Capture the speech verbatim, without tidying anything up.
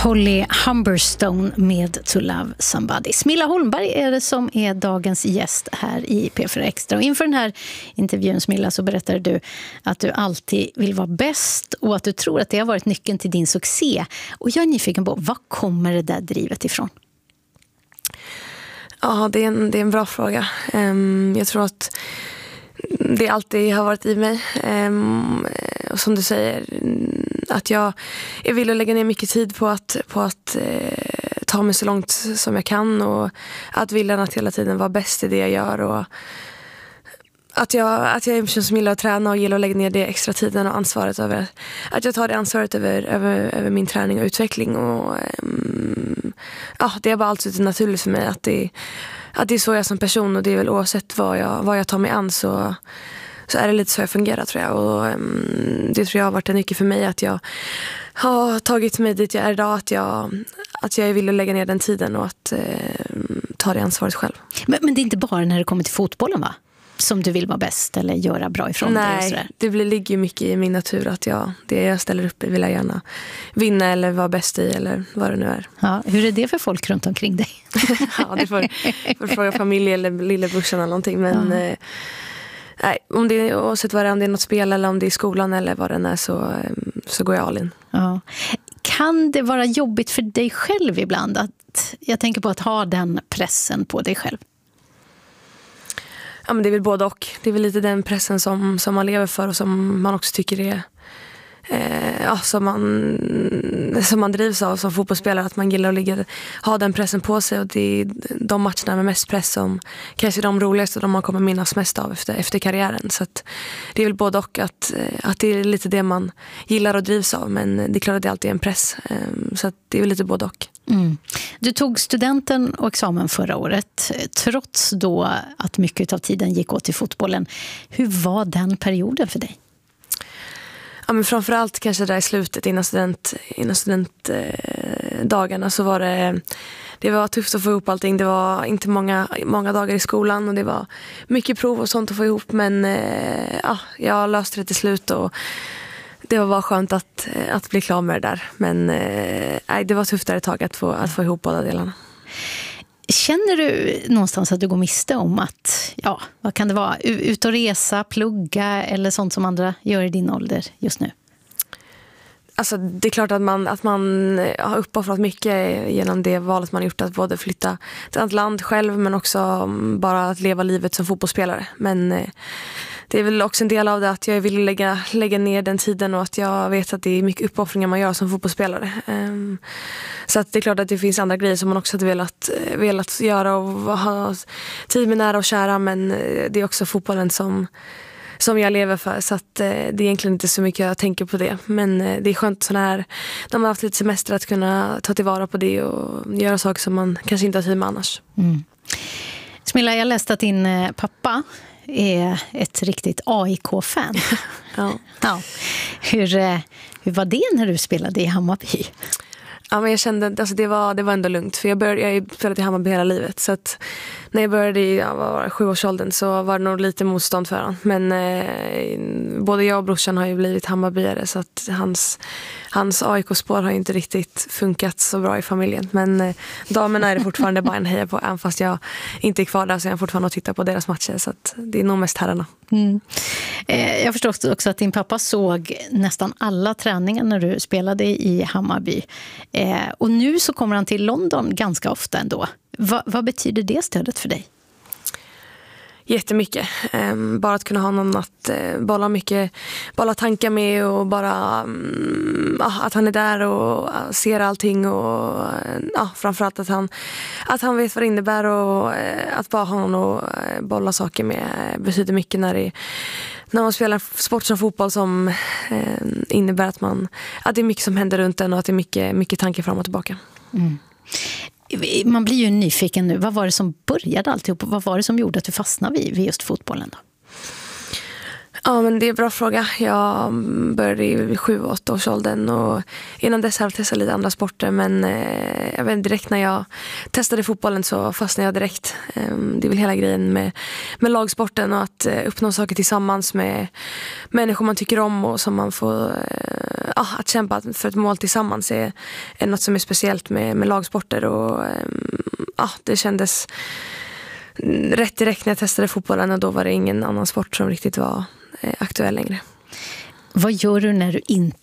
Holly Humberstone med To Love Somebody. Smilla Holmberg är det som är dagens gäst här i P fyra Extra. Och inför den här intervjun, Smilla, så berättar du att du alltid vill vara bäst och att du tror att det har varit nyckeln till din succé. Och jag är nyfiken på, var kommer det där drivet ifrån? Ja, det är en, det är en bra fråga. Um, jag tror att det alltid har varit i mig. Um, och som du säger, att jag, jag vill lägga ner mycket tid på att, på att eh, ta mig så långt som jag kan. Och att vilja att hela tiden vara bäst i det jag gör. Och att jag, att jag är en person som gillar att träna och gillar att lägga ner det extra tiden och ansvaret över. Att jag tar det ansvaret över, över, över min träning och utveckling. Och um, ja, det är bara alltid naturligt för mig att det, att det är så jag som person. Och det är väl oavsett vad jag, vad jag tar mig an så... Så är det lite så jag fungerar, tror jag. Och um, det tror jag har varit en nyckel för mig. Att jag har tagit mig dit jag är idag. Att jag, att jag vill lägga ner den tiden och att uh, ta det ansvaret själv. Men, men det är inte bara när det kommer till fotbollen, va? Som du vill vara bäst eller göra bra ifrån dig? Nej, sådär. det blir, ligger mycket i min natur. Att jag, det jag ställer upp i vill jag gärna vinna eller vara bäst i. Eller vad det nu är. Ja, hur är det för folk runt omkring dig? Ja, det får, får fråga familj eller lillebrorsan eller någonting. Men... Ja. Uh, Nej, om det är, oavsett vad det är, om det är något spel eller om det är skolan eller vad det är, så, så går jag all in. Ja. Kan det vara jobbigt för dig själv ibland? Att, jag tänker på att ha den pressen på dig själv. Ja, men det är väl både och. Det är väl lite den pressen som, som man lever för och som man också tycker är eh, ja, som, man, som man drivs av som fotbollsspelare. Att man gillar att ligga, ha den pressen på sig, och det är de matcherna med mest press som kanske är de roligaste och de man kommer minnas mest av efter, efter karriären. Så att det är väl både och att, att det är lite det man gillar och drivs av, men det är klart att det alltid är en press. Så att det är väl lite både och. Mm. Du tog studenten och examen förra året, trots då att mycket av tiden gick åt till fotbollen. Hur var den perioden för dig? Ja, men framförallt kanske där i slutet innan, student, innan studentdagarna eh, så var det, det var tufft att få ihop allting. Det var inte många, många dagar i skolan och det var mycket prov och sånt att få ihop, men eh, ja, jag löste det till slut och det var bara skönt att, att bli klar med det där. Men eh, det var tufft där ett tag att få, att få ihop båda delarna. Känner du någonstans att du går miste om att, ja, vad kan det vara, ut och resa, plugga eller sånt som andra gör i din ålder just nu? Alltså det är klart att man, att man har uppoffrat mycket genom det valet man gjort, att både flytta till ett land själv men också bara att leva livet som fotbollsspelare. Men det är väl också en del av det att jag vill lägga, lägga ner den tiden och att jag vet att det är mycket uppoffringar man gör som fotbollsspelare. Så att det är klart att det finns andra grejer som man också hade velat, velat göra och ha tid med nära och kära, men det är också fotbollen som som jag lever för, så att eh, det är egentligen inte så mycket jag tänker på det, men eh, det är skönt sån här, när man har haft lite semester, att kunna ta tillvara på det och göra saker som man kanske inte har tid med annars. Mm. Smilla, jag läste att din eh, pappa är ett riktigt A I K-fan. Ja. Ja. Hur, eh, hur var det när du spelade i Hammarby? Ja, men jag kände, alltså det var, det var ändå lugnt, för jag började, jag spelade i Hammarby hela livet, så att när jag började i ja, var sjuårsåldern så var det nog lite motstånd för han. Men eh, både jag och brorsan har ju blivit Hammarbyare, så att hans, hans A I K-spår har ju inte riktigt funkat så bra i familjen. Men eh, damerna är det fortfarande bara en heja på, även fast jag inte är kvar där, så jag fortfarande att titta på deras matcher, så att det är nog mest herrarna. Mm. Eh, jag förstår också att din pappa såg nästan alla träningar när du spelade i Hammarby. Eh, och nu så kommer han till London ganska ofta ändå. Va, vad betyder det stödet för dig? Jättemycket. Um, bara att kunna ha någon att uh, bolla mycket, bolla tankar med, och bara um, uh, att han är där och uh, ser allting, och uh, framförallt att han, att han vet vad det innebär, och uh, att bara ha någon att uh, bolla saker med uh, betyder mycket när, det, när man spelar sport som fotboll, som uh, innebär att, man, att det är mycket som händer runt en och att det är mycket, mycket tankar fram och tillbaka. Mm. Man blir ju nyfiken nu. Vad var det som började alltihop? Vad var det som gjorde att du fastnade vid, vid just fotbollen då? Ja, men det är en bra fråga. Jag började i sju åtta års åldern och innan dess har jag testat lite andra sporter, men eh, jag vet, direkt när jag testade fotbollen så fastnade jag direkt. Eh, det är väl hela grejen med, med lagsporten och att eh, uppnå saker tillsammans med människor man tycker om och som man får eh, ah, att kämpa för ett mål tillsammans är, är något som är speciellt med, med lagsporter och eh, ah, det kändes rätt direkt när jag testade fotbollen och då var det ingen annan sport som riktigt var aktuell längre. Vad gör du när du inte